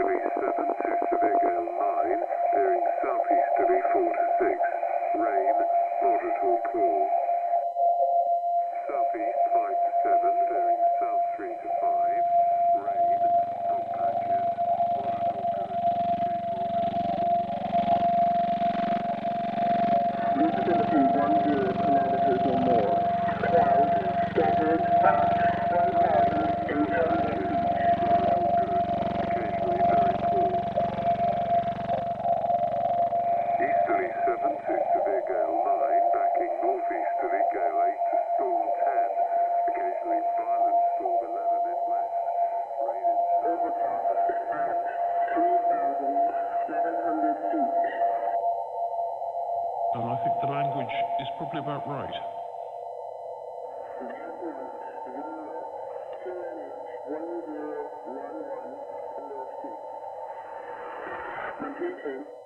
Easterly 7 to severe gale 9, bearing southeasterly 4 to 6. Rain, moderate or poor. Southeast 5 to 7, bearing south 3 to 5. Rain, fog patches, moderate or good. Visibility 10 kilometers or more. Clouds scattered at 1,800 feet. Occasionally very poor. Easterly 7 to severe gale 9, backing northeasterly gale 8 to storm 10. Occasionally violent storm 11 in west. Rain in south. Overcast at 3,700 feet. And I think the language is probably about right. QNH 1011 feet.